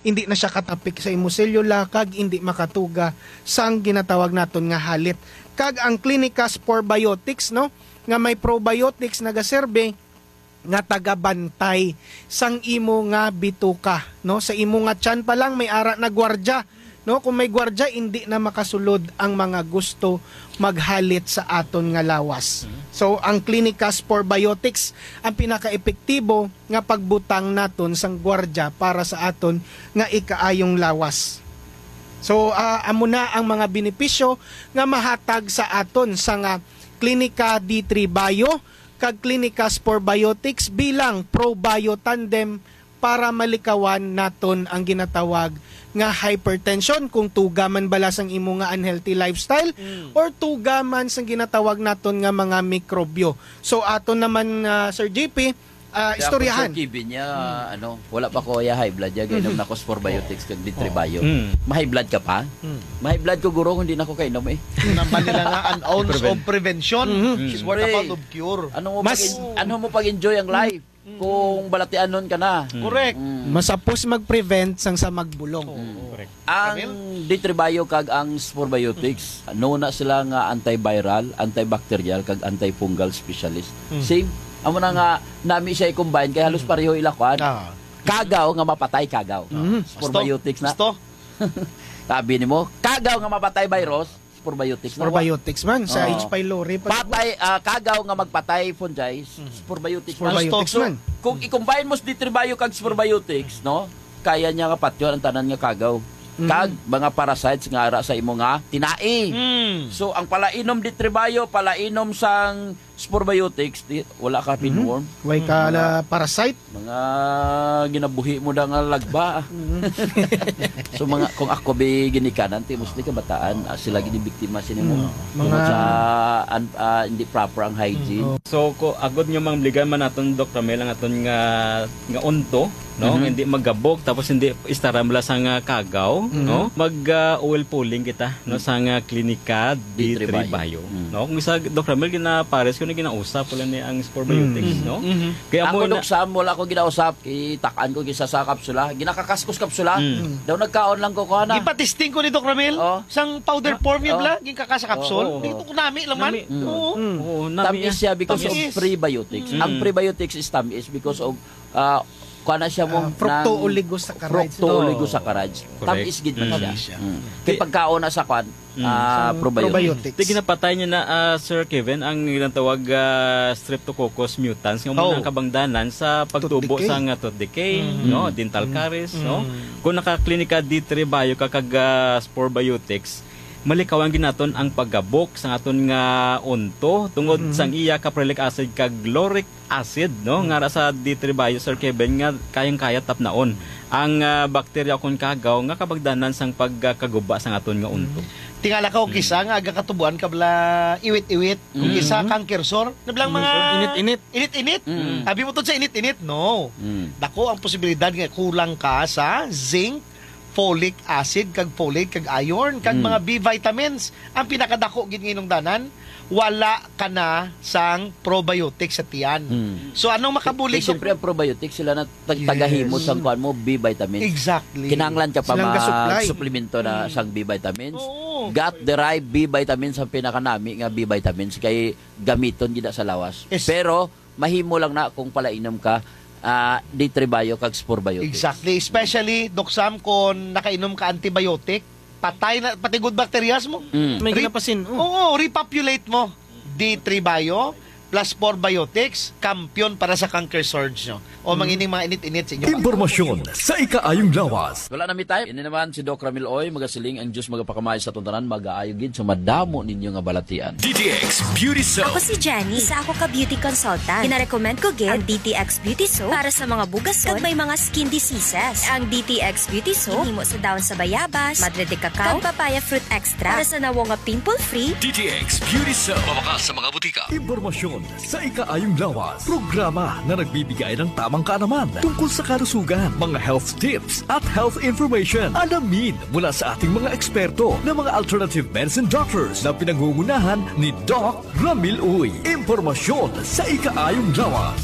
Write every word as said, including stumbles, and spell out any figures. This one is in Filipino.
hindi na siya katapik sa imo selula kag hindi makatuga sang ginatawag naton nga halit. Kag ang Clinicas Probiotics, no, nga may probiotics nagaserbe nga tagabantay sang imo nga bituka, no, sa imo nga tiyan pa lang may ara na gwardya, no, kung may gwardya hindi na makasulod ang mga gusto maghalit sa aton nga lawas. So ang Clinicas Probiotics ang pinaka-epektibo nga pagbutang naton sang gwardya para sa aton nga ikaayong lawas. So uh, amo na ang mga benepisyo nga mahatag sa aton sa nga Clinica D three Bio kag Clinicas Probiotics bilang ProBio Tandem para malikawan naton ang ginatawag nga hypertension kung tuga man bala sang imo nga unhealthy lifestyle mm. or tuga man sang ginatawag naton nga mga mikrobyo. So aton naman uh, Sir J P, uh, istoryahan. Kaya kung niya, mm. ano, wala pa ko ya high blood ya gainom mm-hmm. na ko probiotics kag D three Bio. Mm. Ma-high blood ka pa? Mm. Ma-high blood ko guro hindi na ko kainom eh. Naman nila nga an ounce of prevention mm-hmm. is worth a pound of cure. Ano mo Mas, pag ano mo pag-enjoy ang life? Mm. Kung balatian nun ka na. Mm. Correct. Mm. Masapos mag-prevent sang sa magbulong. Mm. Correct. Ang D three Bio kag ang probiotics, mm. no na sila nga antiviral, antibacterial kag antifungal specialist. Mm. Same. Amo na nga nami siya i-combine kay halos pareho ilakwan. Ah. Kagaw nga mapatay kagaw. Mm. Probiotics na. Gusto. Sabi nimo, kagaw nga mapatay virus. Probiotics na. Probiotics man sa oh. H. pylori pa. Patay uh, kagaw nga magpatay fungi, mm-hmm. probiotics, probiotics man. So, kung i-combine mo D three Bio kag probiotics, no? Kaya niya nga patyon ang tanan nga kagaw. Mm-hmm. Kag mga parasites nga ara sa imo nga tinai. Mm. So ang palainom D three Bio, palainom sang probiotics, di, wala ka pinworm. Mm-hmm. Way ka na parasite. Mga ginabuhi mo da nga lagba. Mm-hmm. So mga kung ako be ginikanan ti mostly ka bataan uh, sila ginibiktima sini mo. Mm-hmm. Mga sa uh, uh, hindi proper ang hygiene. Mm-hmm. So ko agod nyo mang bligan man naton Doctor Mel ang aton nga nga unto, no? Mm-hmm. Hindi magabog tapos hindi istaram la sa nga kagaw, mm-hmm. no? Mag uh, oil pulling kita, no, sa nga Clinica D three Bio. Mm-hmm. No, kung isa Doctor Mel gina pares ko na ginausap pala ni ang probiotics, mm-hmm. no? Mm-hmm. Kaya ako na doksam wala ko ginausap, itakan ko gisa sa kapsula, ginakakaskos kapsula. Mm-hmm. Daw nagkaon lang ko ko na. Ipatesting ko ni Doctor Mel, oh. sang powder form yun la, gikakasa kapsul. Oh, oh, oh. Dito ko nami laman. Nami. Mm. Oo. Mm. Oh, tamis siya because tamis. Of prebiotics. Mm. Ang prebiotics is tamis because of uh, kuana siya mo uh, fructooligosaccharides. Fructooligosaccharides. Tamis gid man siya. Mm. Kay pagkaon na sa kwan, mm. uh, probiotics. Di ginapatay niya na uh, Sir Kevin ang ginatawag uh, Streptococcus mutans nga oh. muna kabangdanan sa pagtubo sa nga tooth decay, mm-hmm. no, dental caries, mm-hmm. no. Kung naka-Clinica D three Bio kakag uh, probiotics, malikawan ginaton ang paggabok sa aton nga unto tungod mm-hmm. sang iya caprylic acid kag lauric acid, no, mm-hmm. nga sa D three Bio Sir Kevin nga kayang-kaya tapnaon ang uh, bakterya kon kagaw nga kabagdanan sang pagkaguba sa aton nga unto. Mm-hmm. Tingala ka o kisa nga aga katubuan kabla iwit-iwit, mm-hmm. kisa cancer sore, nablang mga init-init. Init-init. Mm-hmm. Abi mo tod sa init-init, no. Mm-hmm. Dako ang posibilidad nga kulang ka sa zinc, folic acid, kag folate, kag iron, kag mm. mga B vitamins. Ang pinakadako gid nginong danan, wala ka na sang probiotics sa tiyan. Mm. So anong makabuli ko? Siyempre ang probiotics sila na tagahimo yes. sang kuan mo B vitamins. Exactly. Kinahanglan ka pa mag-suplemento na mm. sang B vitamins. Oh. Gut derived B vitamins ang pinakanami nga B vitamins kay gamiton gid sa lawas. Yes. Pero mahimo lang na kung palainom ka Uh, D three Bio kag probiotics. Exactly. Especially, Doc Sam, kung nakainom ka antibiotic, patay na, pati good bacterias mo. Mm. May ginapasin. Oo, oh. oh, repopulate mo. D three Bio plus probiotics, kampiyon para sa cancer surge nyo. O mm. mangining mga init-init sa inyo. Impormasyon sa ikaayong lawas. Wala na mi tayo. Ini naman si Doc Ramil Oy, magasiling ang Diyos magapakamay sa tuntanan, mag-aayogid sa madamo ninyo nga balatian. D T X Beauty Soap. Ako si Jenny, isa ako ka beauty consultant. Kinarecommend ko gid ang D T X Beauty Soap para sa mga bugason kag may mga skin diseases. Ang D T X Beauty Soap himo sa daon sa bayabas, madre de cacao, kag papaya fruit extra para sa nawo nga pimple-free. D T X Beauty Soap. Mabakas sa mga butika. Impormasyon sa ikaayong lawas. Programa na nagbibigay ng tamang kaalaman tungkol sa kalusugan, mga health tips at health information. Alamin mula sa ating mga eksperto na mga alternative medicine doctors na pinangungunahan ni Doc Ramil Uy. Impormasyon sa ikaayong lawas.